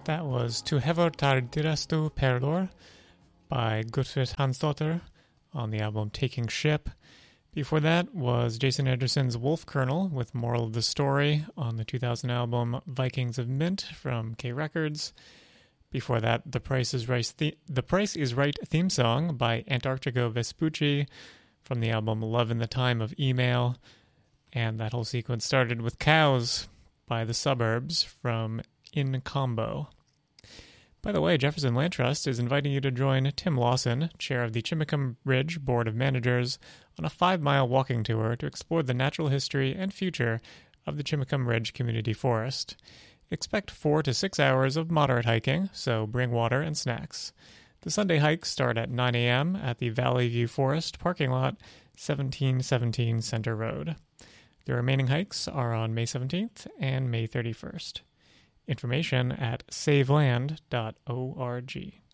That was Tu hefur tardirastu perlor by Gudfrid Hansdóttir on the album Taking Ship. Before that was Jason Anderson's Wolf Colonel with Moral of the Story on the 2000 album Vikings of Mint from K Records. Before that, The Price is Right theme song by Antarctigo Vespucci from the album Love in the Time of Email. And that whole sequence started with Cows by The Suburbs from In Combo. By the way, Jefferson Land Trust is inviting you to join Tim Lawson, chair of the Chimicum Ridge Board of Managers, on a 5-mile walking tour to explore the natural history and future of the Chimicum Ridge Community Forest. Expect 4 to 6 hours of moderate hiking, so bring water and snacks. The Sunday hikes start at 9 a.m. at the Valley View Forest parking lot, 1717 Center Road. The remaining hikes are on May 17th and May 31st. Information at saveland.org.